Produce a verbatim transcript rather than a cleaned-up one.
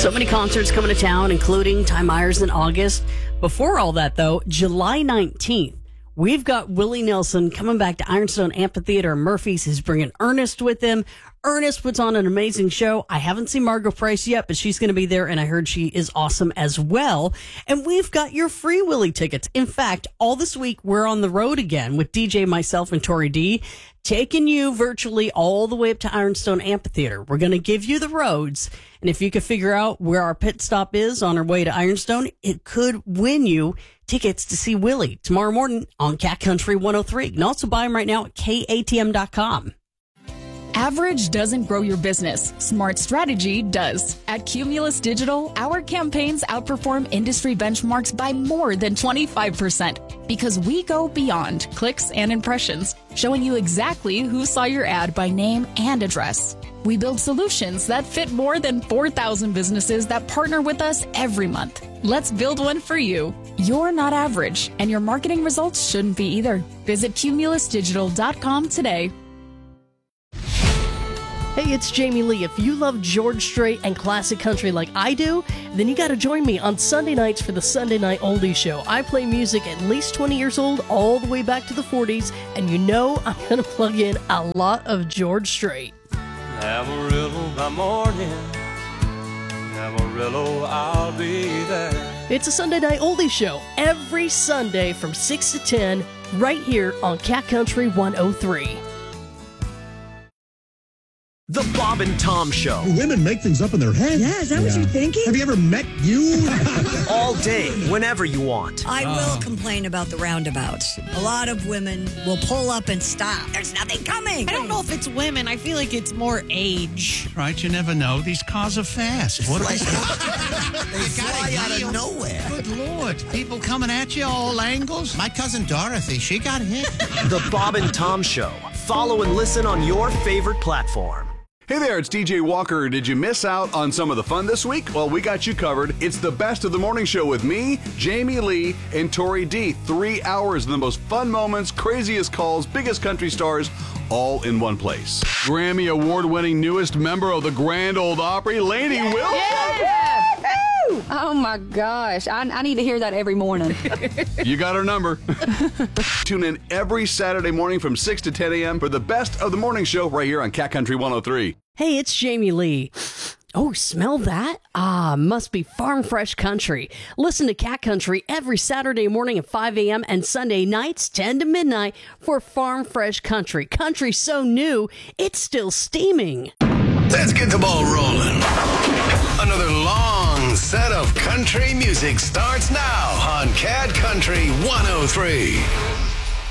So many concerts coming to town, including Ty Myers in August. Before all that, though, July nineteenth, we've got Willie Nelson coming back to Ironstone Amphitheater in Murphy's. He's bringing Ernest with him. Ernest puts on an amazing show. I haven't seen Margo Price yet, but she's going to be there, and I heard she is awesome as well. And we've got your free Willie tickets. In fact, all this week, we're on the road again with D J, myself, and Tori D, taking you virtually all the way up to Ironstone Amphitheater. We're going to give you the roads, and if you could figure out where our pit stop is on our way to Ironstone, it could win you tickets to see Willie tomorrow morning on Cat Country one oh three. You can also buy them right now at K A T M dot com. Average doesn't grow your business. Smart strategy does. At Cumulus Digital, our campaigns outperform industry benchmarks by more than twenty-five percent because we go beyond clicks and impressions, showing you exactly who saw your ad by name and address. We build solutions that fit more than four thousand businesses that partner with us every month. Let's build one for you. You're not average, and your marketing results shouldn't be either. Visit Cumulus Digital dot com today. Hey, it's Jamie Lee. If you love George Strait and classic country like I do, then you got to join me on Sunday nights for the Sunday Night Oldies Show. I play music at least twenty years old, all the way back to the forties, and you know I'm going to plug in a lot of George Strait. Amarillo by morning, Amarillo, I'll be there. It's a Sunday Night Oldies Show every Sunday from six to ten right here on Cat Country one oh three. The Bob and Tom Show. Women make things up in their head. Yeah, is that yeah. what you're thinking? Have you ever met you? All day, whenever you want. I will complain about the roundabouts. A lot of women will pull up and stop. There's nothing coming. I don't know if it's women. I feel like it's more age. Right, you never know. These cars are fast. What They you fly out of nowhere. Good Lord. People coming at you all angles. My cousin Dorothy, she got hit. The Bob and Tom Show. Follow and listen on your favorite platform. Hey there, it's D J Walker. Did you miss out on some of the fun this week? Well, we got you covered. It's the best of the morning show with me, Jamie Lee, and Tori D. Three hours of the most fun moments, craziest calls, biggest country stars, all in one place. Grammy Award-winning newest member of the Grand Ole Opry, Lainey Wilson. Yeah! Oh my gosh, I, I need to hear that every morning. You got our number. Tune in every Saturday morning from six to ten a.m. for the best of the morning show right here on Cat Country one oh three. Hey, it's Jamie Lee. Oh, smell that? Ah, must be Farm Fresh Country. Listen to Cat Country every Saturday morning at five a.m. and Sunday nights ten to midnight for Farm Fresh Country. Country so new, it's still steaming. Let's get the ball rolling. Another long set of country music starts now on Cat Country one oh three.